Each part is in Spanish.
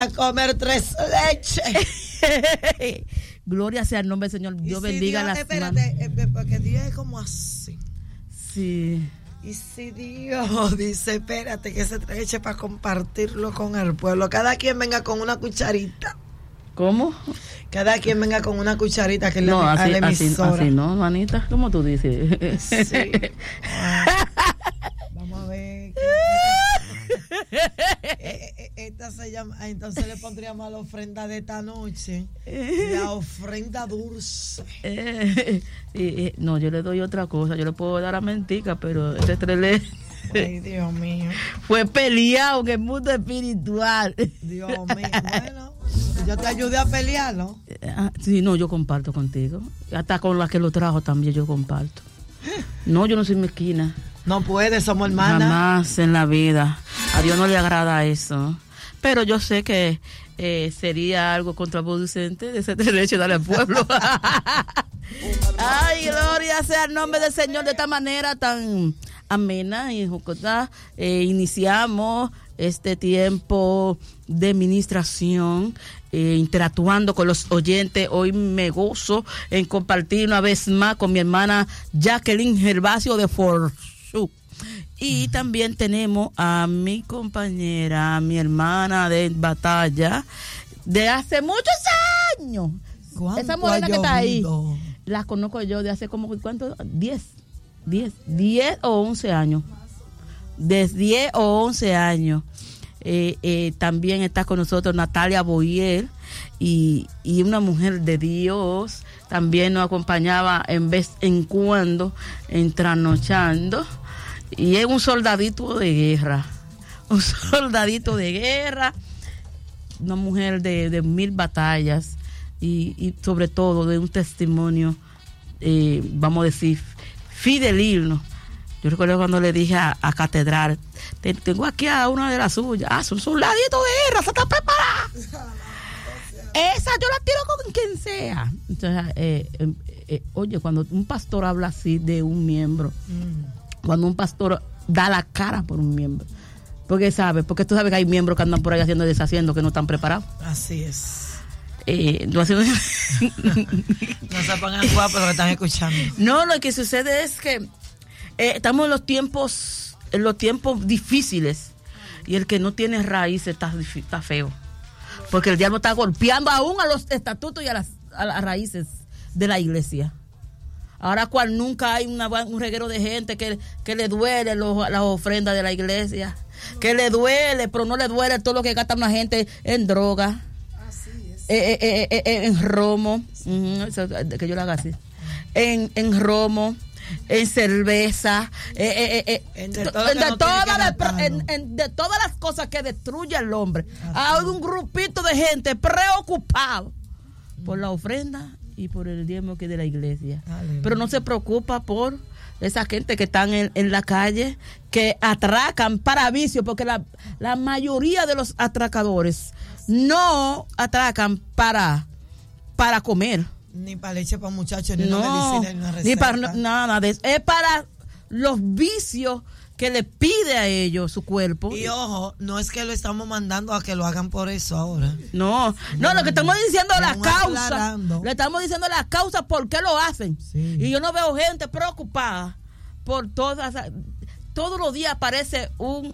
A comer 3 leches. Gloria sea el nombre del Señor. Dios bendiga las manos. Espérate, porque Dios es como así. Sí. Y si Dios dice, espérate, que se leche para compartirlo con el pueblo. Cada quien venga con una cucharita. ¿Cómo? Cada quien venga con una cucharita que no, a la emisora. Así no, manita, ¿cómo tú dices? Sí. Vamos a ver. Esta se llama, entonces le pondríamos a la ofrenda de esta noche la ofrenda dulce. No, yo le doy otra cosa, yo le puedo dar a mentica, pero ese 3 leches. Ay, Dios mío. Fue peleado en el mundo espiritual. Dios mío, bueno, yo te ayudé a pelearlo. Sí, no, yo comparto contigo. Hasta con la que lo trajo también yo comparto. No, yo no soy mezquina. No puede, somos hermanas. Jamás en la vida. A Dios no le agrada eso. Pero yo sé que sería algo contraproducente de ese derecho darle al pueblo. Ay, gloria sea el nombre del Señor. De esta manera tan amena y jocosa, iniciamos este tiempo de ministración, interactuando con los oyentes. Hoy me gozo en compartir una vez más con mi hermana Jacqueline Gervasio de Forsu. Y también tenemos a mi compañera, a mi hermana de batalla de hace muchos años. Esa morena que está ahí, la conozco yo de hace como, ¿cuánto? 10 o 11 años. De 10 o 11 años. También está con nosotros Natalia Boyer y una mujer de Dios. También nos acompañaba en vez en cuando, trasnochando. Y es un soldadito de guerra. Un soldadito de guerra. Una mujer de 1000 batallas. Y sobre todo de un testimonio, vamos a decir, fidelino. Yo recuerdo cuando le dije a Catedral, tengo aquí a una de las suyas. Es un soldadito de guerra, se está preparada. Esa yo la tiro con quien sea. Entonces, oye, cuando un pastor habla así de un miembro, cuando un pastor da la cara por un miembro, porque tú sabes que hay miembros que andan por ahí haciendo y deshaciendo que no están preparados. Así es. No se pongan guapos los que están escuchando. No, lo que sucede es que estamos en los tiempos difíciles, y el que no tiene raíces está feo, porque el diablo está golpeando aún a los estatutos y a las raíces de la iglesia. Ahora cual nunca hay un reguero de gente que le duele las ofrendas de la iglesia, que le duele, pero no le duele todo lo que gasta la gente en droga, en romo, que yo lo haga así, en romo, en cerveza, de todas las cosas que destruye al hombre. Hay un grupito de gente preocupado por la ofrenda y por el diezmo que es de la iglesia. Aleluya. Pero no se preocupa por esa gente que están en la calle, que atracan para vicio, porque la mayoría de los atracadores no atracan para comer. Ni para leche para muchachos, ni una medicina, ni una receta. Ni para nada de eso. Es para los vicios que le pide a ellos su cuerpo. Y ojo, no es que lo estamos mandando a que lo hagan por eso ahora. No, lo que estamos diciendo es la causa. Le estamos diciendo la causa por qué lo hacen. Sí. Y yo no veo gente preocupada por todos los días aparece un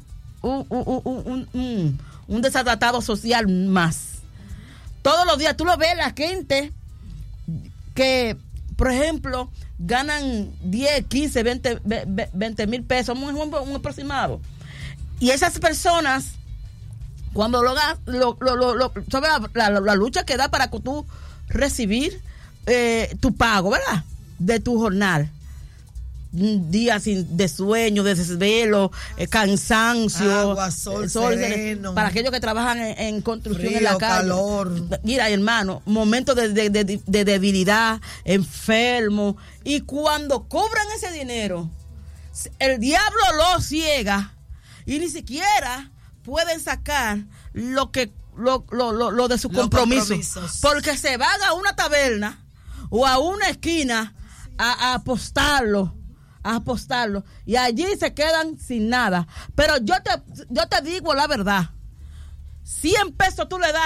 desatratado social más. Todos los días tú lo ves, la gente que, por ejemplo, ganan 10, 15, 20 mil pesos, un aproximado. Y esas personas, cuando sobre la lucha que da para que tú recibir tu pago, ¿verdad? De tu jornal. Días de sueño, de desvelo, cansancio, agua, sol sereno, para aquellos que trabajan en construcción, frío, en la calle, calor. Mira, hermano, momentos de debilidad, enfermo, y cuando cobran ese dinero, el diablo los ciega y ni siquiera pueden sacar lo de su compromiso, porque se van a una taberna o a una esquina a apostarlo, y allí se quedan sin nada. Pero yo te digo la verdad, 100 pesos tú le das